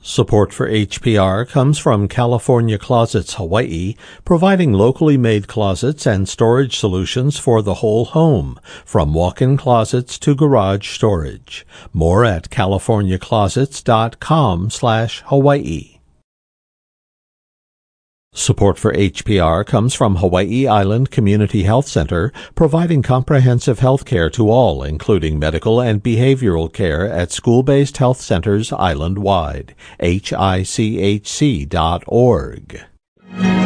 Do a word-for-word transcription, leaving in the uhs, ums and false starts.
Support for H P R comes from California Closets Hawaii, providing locally made closets and storage solutions for the whole home, from walk-in closets to garage storage. More at california closets dot com slash Hawaii. Support for H P R comes from Hawaii Island Community Health Center, providing comprehensive health care to all, including medical and behavioral care at school-based health centers island-wide. H I C H C dot org.